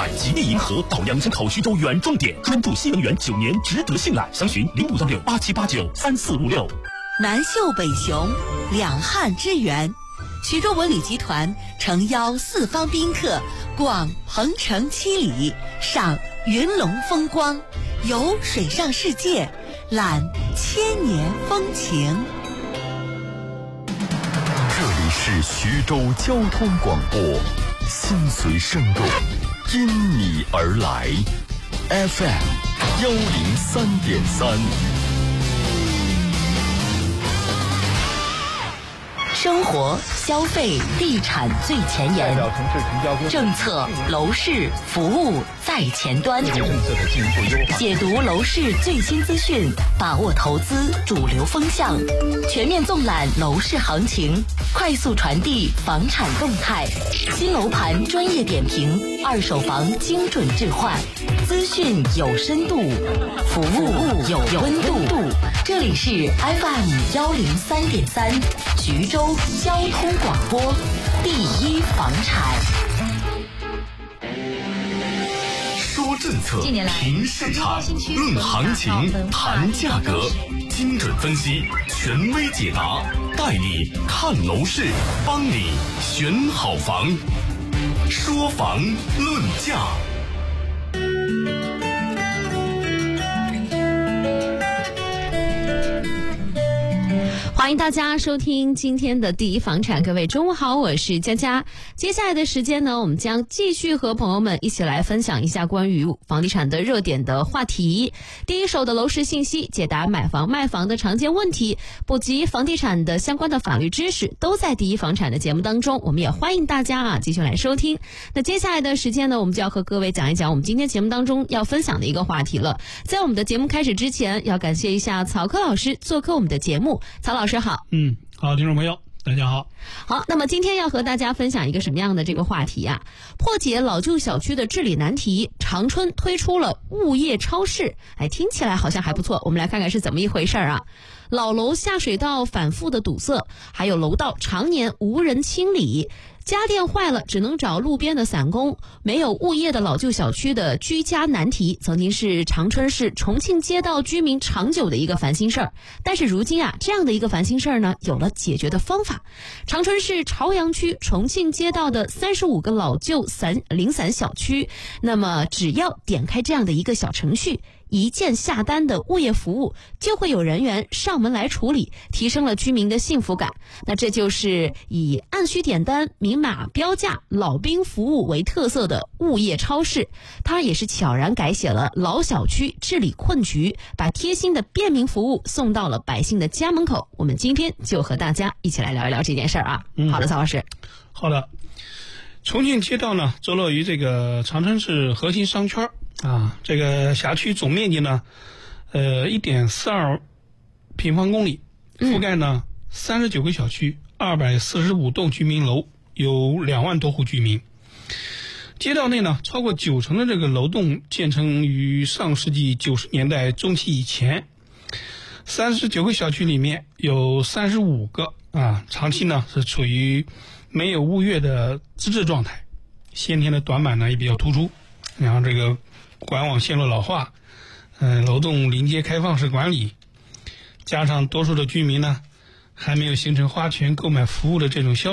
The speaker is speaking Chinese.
百吉利银河到阳城口徐州远重点，专注新能源9年，值得信赖。详询051687893456。 南秀北雄，两汉之源。徐州文旅集团诚邀四方宾客逛鹏城7里，赏云龙风光，游水上世界，览千年风情。 这里是徐州交通广播，心随声动，因你而来 FM103.3。 生活、消费、地产最前沿，政策、楼市、服务在前端，解读楼市最新资讯，把握投资主流风向，全面纵览楼市行情，快速传递房产动态，新楼盘专业点评，二手房精准置换，资讯有深度，服务有温度。这里是 FM103.3 徐州交通广播，第一房产。 说政策，评市场，论行情，谈价格，精准分析，权威解答，带你看楼市，帮你选好房。说房论价。 欢迎大家收听今天的第一房产，各位中午好，我是佳佳。接下来的时间呢，我们将继续和朋友们一起来分享一下关于房地产的热点的话题，第一手的楼市信息，解答买房卖房的常见问题，普及房地产的相关的法律知识，都在第一房产的节目当中。我们也欢迎大家继续来收听。那接下来的时间呢，我们就要和各位讲一讲我们今天节目当中要分享的一个话题了。在我们的节目开始之前，要感谢一下曹科老师做客我们的节目。曹老师好。 好，听众朋友大家好。 好，那么今天要和大家分享一个什么样的这个话题啊？破解老旧小区的治理难题，长春推出了物业超市。听起来好像还不错，我们来看看是怎么一回事啊。老楼下水道反复的堵塞，还有楼道常年无人清理，家电坏了只能找路边的散工，没有物业的老旧小区的居家难题，曾经是长春市重庆街道居民长久的一个烦心事儿。但是如今这样的一个烦心事儿呢，有了解决的方法。长春市朝阳区重庆街道的35个老旧零散小区，那么只要点开这样的一个小程序，一键下单的物业服务，就会有人员上门来处理，提升了居民的幸福感。那这就是以按需点单、明码标价、老兵服务为特色的物业超市。它也是悄然改写了老小区治理困局，把贴心的便民服务送到了百姓的家门口。我们今天就和大家一起来聊一聊这件事儿啊。好的，曹老师。好的。 重庆街道呢，坐落于这个长春市核心商圈这个辖区总面积呢1.42平方公里，覆盖呢39个小区，245栋居民楼，有2万多户居民。街道内呢，超过90%的这个楼栋建成于上世纪90年代中期以前。39个小区里面有35个长期呢是处于没有物业的资质状态，先天的短板呢也比较突出，然后这个管网线路老化，楼栋临街开放式管理，加上多数的居民呢还没有形成花钱购买服务的这种消